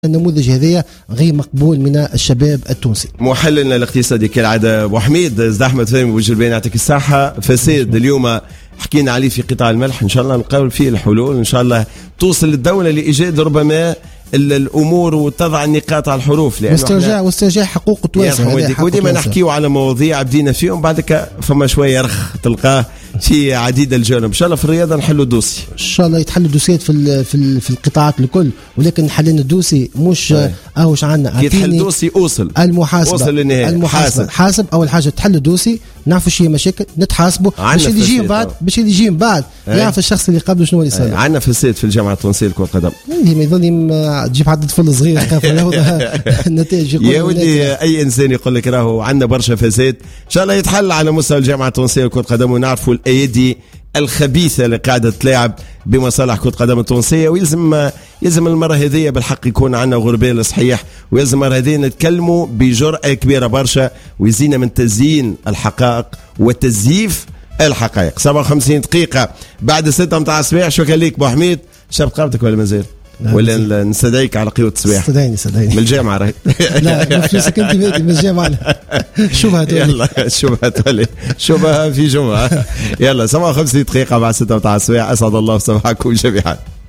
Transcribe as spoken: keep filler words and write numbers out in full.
النموذج هذايا غير مقبول من الشباب التونسي. محللنا الاقتصادي كالعاده ابو حميد زحمه فهمي بوجلبان يعطيك الصحه. فساد اليوم حكينا عليه في قطاع الملح، ان شاء الله نقابل فيه الحلول، ان شاء الله توصل الدوله لايجاد ربما الامور وتضع النقاط على الحروف، واسترجاع واسترجاع حقوق تواسع. وديما نحكيو على مواضيع بدينا فيهم بعدك فما شويه رخ تلقاه في عديد الجانب. ان شاء الله في الرياضه نحلوا الدوسي، ان شاء الله يتحلوا الدوسيات في في في القطاعات الكل، ولكن حلينا الدوسي مش اهوش عنا. كي تحل الدوسي اوصل المحاسبه، اوصل للنهايه، المحاسبه حاسب اول حاجه تحل الدوسي، نعرفوا شي مشاكل نتحاسبوا باش اللي يجي من بعد باش اللي يجي من بعد يعرف الشخص اللي قبله شنو اللي صار. عندنا فساد في الجامعه التونسيه لكره القدم، اللي ما يظل تجيب حد طفل صغير يخاف النتائج يقول يا ولدي اي انسان يقول لك راهو عندنا برشا فساد، ان شاء الله يتحل على مستوى الجامعه التونسيه لكره القدم، ونعرفوا الايدي الخبيثه اللي قاعده تلاعب بمصالح كره القدم التونسيه. ويلزم يلزم المره هذه بالحق يكون عندنا غربال صحيح، ويلزم المره هذه نتكلموا بجرأه كبيره برشا، ويزينا من تزيين الحقائق وتزييف الحقائق. سبعة وخمسين دقيقه بعد ستة متاع الصباح. شكرا ليك ابو حميد. شاب قابتك ولا مازال؟ ولا نستدعيك على قوة الصباح؟ استدعيني استدعيني من الجامعة راهي. لا فلوسك انت من الجامعة. شبهة تولي يلا شبهة تولي شبهة في جمعة. يلا سبعة وخمسين دقيقة بعد ستة متاع الصباح. أسعد الله صباحكم جميعا.